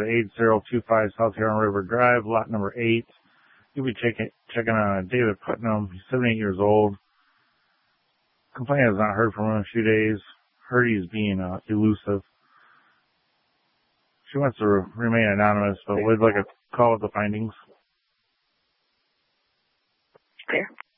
to 8025 South Huron River Drive, lot number 8. You'll be checking on David Putnam. He's 78 years old. Complainant has not heard from him in a few days. Heard he's being elusive. She wants to remain anonymous, but would like a call with the findings. Clear.